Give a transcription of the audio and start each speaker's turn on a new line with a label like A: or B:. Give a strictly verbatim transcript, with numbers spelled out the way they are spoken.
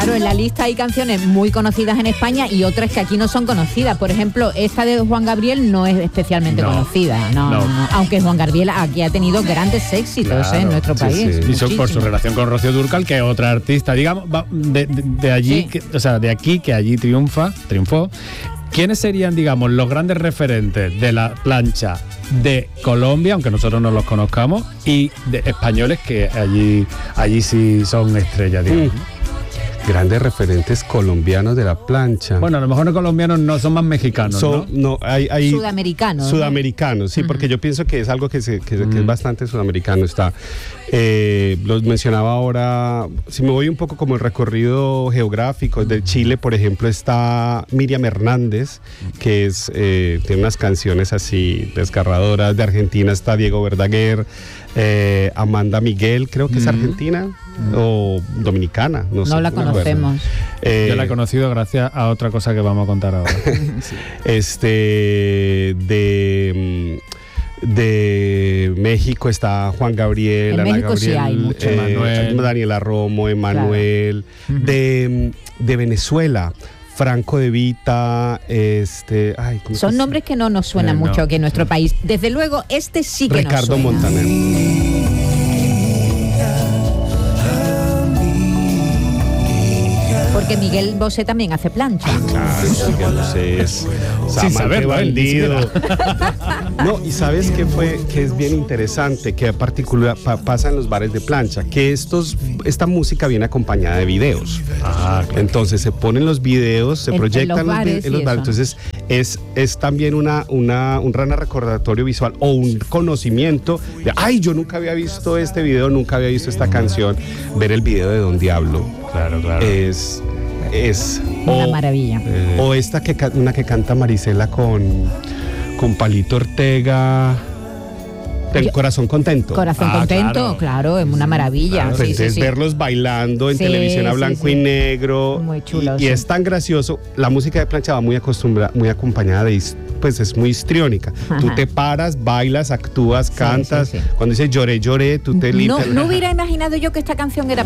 A: Claro, en la lista hay canciones muy conocidas en España y otras que aquí no son conocidas. Por ejemplo, esta de Juan Gabriel no es especialmente no, conocida, no, no. No, aunque Juan Gabriel aquí ha tenido grandes éxitos, claro, eh, en nuestro sí, país.
B: Sí. Y son por su relación con Rocío Dúrcal, que es otra artista, digamos, de, de, de allí, sí. que, o sea, de aquí que allí triunfa, triunfó. ¿Quiénes serían, digamos, los grandes referentes de la plancha de Colombia, aunque nosotros no los conozcamos, y de españoles que allí, allí sí son estrellas, digamos? Mm.
C: Grandes referentes colombianos de la plancha.
B: Bueno, a lo mejor no colombianos, no, son más mexicanos,
C: son,
B: ¿no?
C: no hay, hay
A: sudamericanos.
C: Sudamericanos, ¿no? Sí, uh-huh. porque yo pienso que es algo que, se, que, uh-huh. que es bastante sudamericano. Está, eh, los mencionaba ahora, si me voy un poco como el recorrido geográfico, de Chile, por ejemplo, está Miriam Hernández, que es eh, tiene unas canciones así desgarradoras. De Argentina está Diego Verdaguer, eh, Amanda Miguel, creo que uh-huh. es argentina. O dominicana, no, no sé.
A: No la conocemos.
B: Eh, Yo la he conocido gracias a otra cosa que vamos a contar ahora.
C: sí. Este de de México está Juan Gabriel,
A: en
C: Ana
A: México
C: Gabriel,
A: sí hay mucho.
C: Eh,
B: Manuel.
C: Daniela Romo, Emanuel, claro. de, de Venezuela. Franco De Vita, este... Ay, ¿cómo
A: son nombres que no nos suenan eh, mucho no. aquí en nuestro país. Desde luego, este sí que
C: Ricardo
A: nos suena.
C: Montaner.
A: Porque Miguel Bosé también hace plancha.
C: Ah, claro, Miguel Bosé es
B: sin saber,
C: bandido. No, y sabes que fue que es bien interesante, que particular pa, pasa en los bares de plancha, que estos esta música viene acompañada de videos. Ah, claro. Entonces se ponen los videos, se en, proyectan en los bares, los, en los bares. Entonces es es también una una un gran recordatorio visual o un conocimiento de, ay, yo nunca había visto este video, nunca había visto esta canción, ver el video de Don Diablo.
B: Claro, claro.
C: Es es
A: una
C: o,
A: maravilla.
C: Eh, o esta que una que canta Marisela con con Palito Ortega, del Yo, Corazón Contento.
A: Corazón ah, Contento, claro. claro, es una maravilla.
C: Claro,
A: sí,
C: entonces
A: sí,
C: verlos
A: sí.
C: bailando en
A: sí,
C: televisión a blanco sí, sí. y negro.
A: Muy chulo.
C: Y, y es tan gracioso. La música de plancha va muy acostumbrada, muy acompañada de, pues es muy histriónica. Ajá. Tú te paras, bailas, actúas, cantas. Sí, sí, sí. Cuando dices lloré, lloré, tú te limpias.
A: No, no hubiera imaginado yo que esta canción era